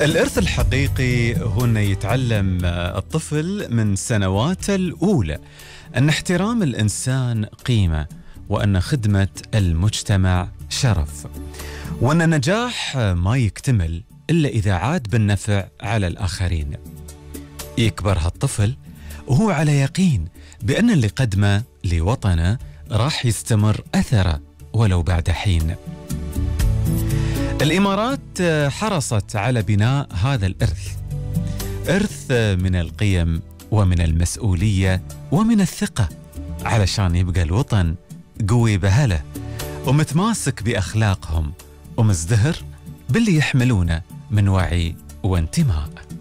الإرث الحقيقي هو أن يتعلم الطفل من سنواته الأولى أن احترام الإنسان قيمة، وأن خدمة المجتمع شرف، وأن النجاح ما يكتمل إلا إذا عاد بالنفع على الآخرين. يكبر هالطفل وهو على يقين بأن اللي قدمه لوطنه راح يستمر أثره ولو بعد حين. الإمارات حرصت على بناء هذا الإرث، إرث من القيم ومن المسؤولية ومن الثقة، علشان يبقى الوطن قوي بهله ومتماسك بأخلاقهم ومزدهر باللي يحملونه من وعي وانتماء.